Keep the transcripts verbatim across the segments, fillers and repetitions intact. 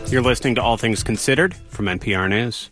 You're listening to All Things Considered from N P R News.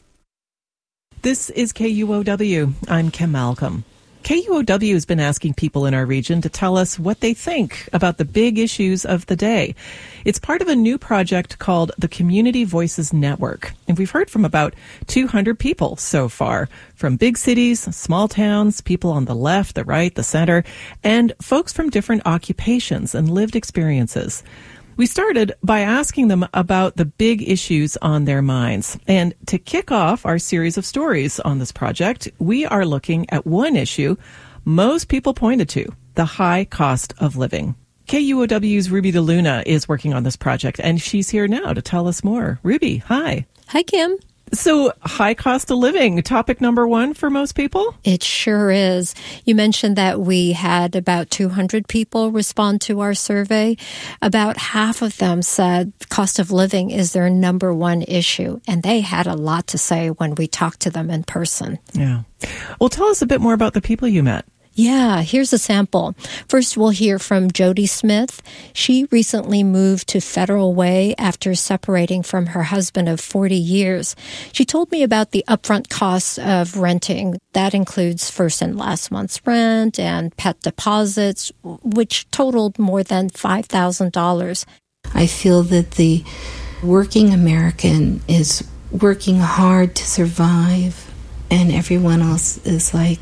This is K U O W. I'm Kim Malcolm. K U O W has been asking people in our region to tell us what they think about the big issues of the day. It's part of a new project called the Community Voices Network. And we've heard from about two hundred people so far, from big cities, small towns, people on the left, the right, the center, and folks from different occupations and lived experiences. We started by asking them about the big issues on their minds. And to kick off our series of stories on this project, we are looking at one issue most people pointed to, the high cost of living. K U O W's Ruby DeLuna is working on this project, and she's here now to tell us more. Ruby, hi. Hi, Kim. So, high cost of living, topic number one for most people? It sure is. You mentioned that we had about two hundred people respond to our survey. About half of them said cost of living is their number one issue, and they had a lot to say when we talked to them in person. Yeah. Well, tell us a bit more about the people you met. Yeah, here's a sample. First, we'll hear from Jody Smith. She recently moved to Federal Way after separating from her husband of forty years. She told me about the upfront costs of renting. That includes first and last month's rent and pet deposits, which totaled more than five thousand dollars. I feel that the working American is working hard to survive, and everyone else is like...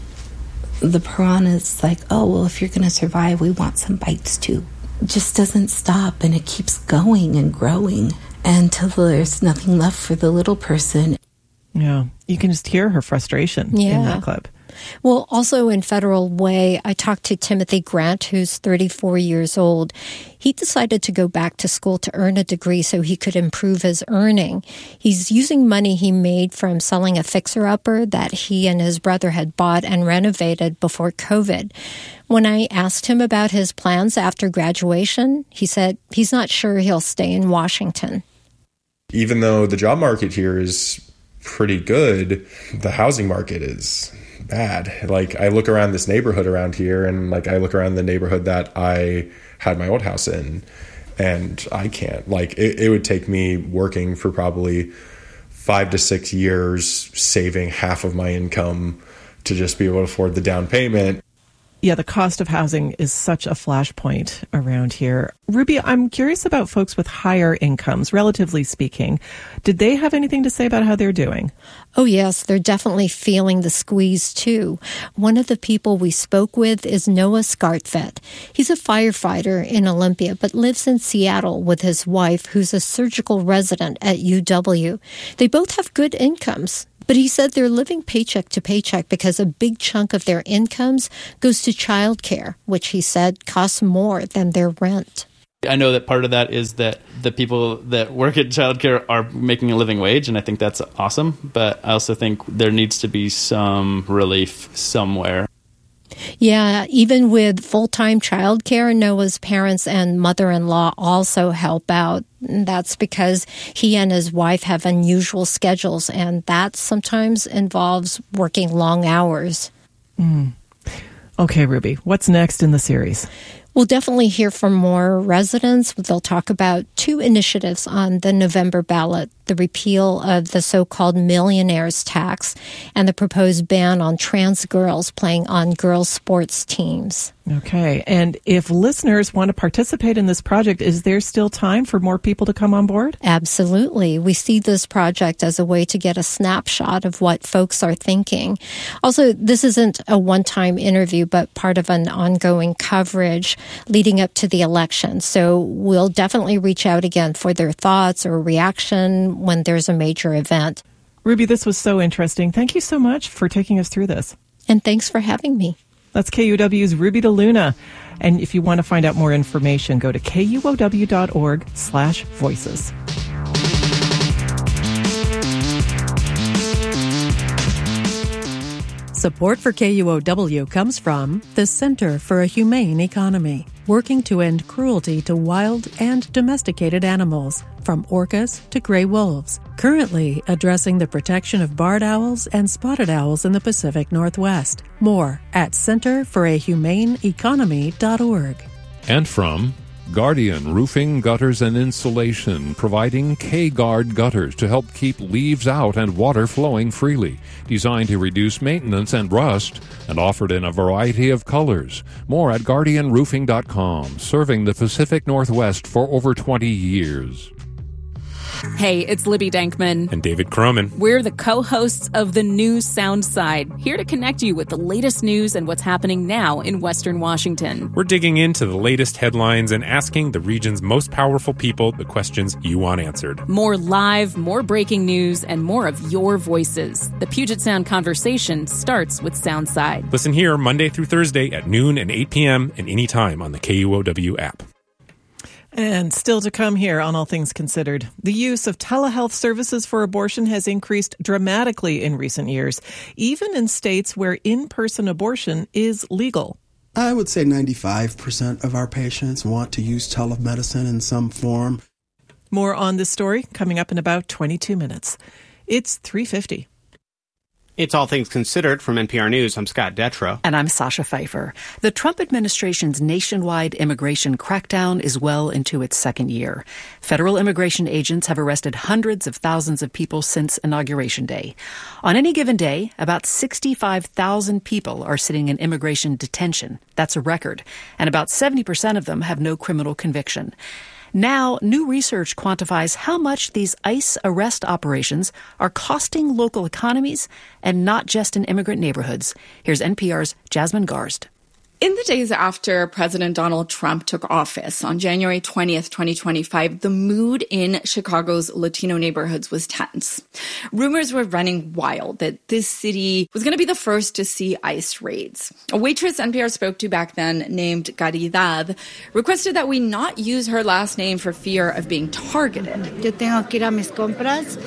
The piranha's like, oh, well, if you're going to survive, we want some bites too. It just doesn't stop, and it keeps going and growing until there's nothing left for the little person. Yeah, you can just hear her frustration yeah. in that clip. Well, also in Federal Way, I talked to Timothy Grant, who's thirty-four years old. He decided to go back to school to earn a degree so he could improve his earning. He's using money he made from selling a fixer-upper that he and his brother had bought and renovated before COVID. When I asked him about his plans after graduation, he said he's not sure he'll stay in Washington. Even though the job market here is pretty good, the housing market is bad. Like, I look around this neighborhood around here, and like I look around the neighborhood that I had my old house in, and I can't. Like, it, it would take me working for probably five to six years, saving half of my income to just be able to afford the down payment. Yeah, the cost of housing is such a flashpoint around here. Ruby, I'm curious about folks with higher incomes, relatively speaking. Did they have anything to say about how they're doing? Oh, yes, they're definitely feeling the squeeze, too. One of the people we spoke with is Noah Skartvedt. He's a firefighter in Olympia, but lives in Seattle with his wife, who's a surgical resident at U W. They both have good incomes. But he said they're living paycheck to paycheck because a big chunk of their incomes goes to childcare, which he said costs more than their rent. I know that part of that is that the people that work at childcare are making a living wage, and I think that's awesome. But I also think there needs to be some relief somewhere. Yeah, even with full-time childcare, Noah's parents and mother-in-law also help out. That's because he and his wife have unusual schedules, and that sometimes involves working long hours. Mm. Okay, Ruby, what's next in the series? We'll definitely hear from more residents. They'll talk about two initiatives on the November ballot, the repeal of the so-called millionaire's tax and the proposed ban on trans girls playing on girls' sports teams. Okay. And if listeners want to participate in this project, is there still time for more people to come on board? Absolutely. We see this project as a way to get a snapshot of what folks are thinking. Also, this isn't a one-time interview, but part of an ongoing coverage leading up to the election. So we'll definitely reach out again for their thoughts or reaction when there's a major event. Ruby, this was so interesting. Thank you so much for taking us through this. And thanks for having me. That's K U O W's Ruby DeLuna. And if you want to find out more information, go to kuow.org slash voices. Support for K U O W comes from the Center for a Humane Economy, working to end cruelty to wild and domesticated animals, from orcas to gray wolves, currently addressing the protection of barred owls and spotted owls in the Pacific Northwest. More at center for a humane economy dot org. And from Guardian Roofing, Gutters, and Insulation, providing K-Guard gutters to help keep leaves out and water flowing freely. Designed to reduce maintenance and rust, and offered in a variety of colors. More at guardian roofing dot com, serving the Pacific Northwest for over twenty years. Hey, it's Libby Dankman. And David Croman. We're the co-hosts of The News Sound Side, here to connect you with the latest news and what's happening now in Western Washington. We're digging into the latest headlines and asking the region's most powerful people the questions you want answered. More live, more breaking news, and more of your voices. The Puget Sound conversation starts with Sound Side. Listen here Monday through Thursday at noon and eight p.m. and anytime on the K U O W app. And still to come here on All Things Considered, the use of telehealth services for abortion has increased dramatically in recent years, even in states where in-person abortion is legal. I would say ninety-five percent of our patients want to use telemedicine in some form. More on this story coming up in about twenty-two minutes. It's three fifty. It's All Things Considered from N P R News. I'm Scott Detrow. And I'm Sasha Pfeiffer. The Trump administration's nationwide immigration crackdown is well into its second year. Federal immigration agents have arrested hundreds of thousands of people since Inauguration Day. On any given day, about sixty-five thousand people are sitting in immigration detention. That's a record. And about seventy percent of them have no criminal conviction. Now, new research quantifies how much these ICE arrest operations are costing local economies and not just in immigrant neighborhoods. Here's N P R's Jasmine Garst. In the days after President Donald Trump took office on January twentieth, twenty twenty-five, the mood in Chicago's Latino neighborhoods was tense. Rumors were running wild that this city was going to be the first to see ICE raids. A waitress N P R spoke to back then named Caridad requested that we not use her last name for fear of being targeted. Yo tengo que ir a mis compras,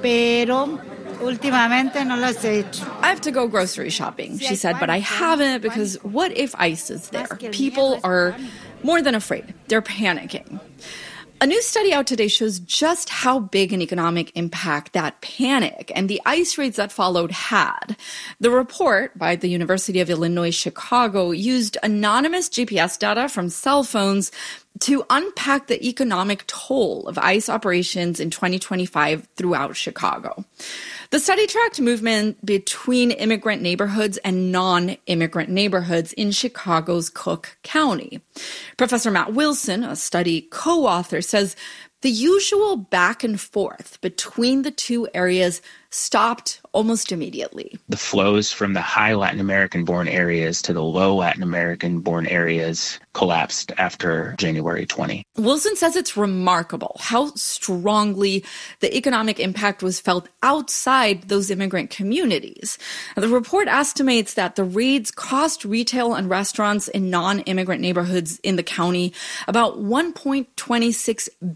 pero últimamente no las he hecho. I have to go grocery shopping, she said, but I haven't because what if ICE is there? People are more than afraid. They're panicking. A new study out today shows just how big an economic impact that panic and the ICE raids that followed had. The report by the University of Illinois Chicago used anonymous G P S data from cell phones to unpack the economic toll of ICE operations in twenty twenty-five throughout Chicago. The study tracked movement between immigrant neighborhoods and non-immigrant neighborhoods in Chicago's Cook County. Professor Matt Wilson, a study co-author, says the usual back and forth between the two areas stopped almost immediately. The flows from the high Latin American-born areas to the low Latin American-born areas collapsed after January twentieth. Wilson says it's remarkable how strongly the economic impact was felt outside those immigrant communities. The report estimates that the raids cost retail and restaurants in non-immigrant neighborhoods in the county about one point two six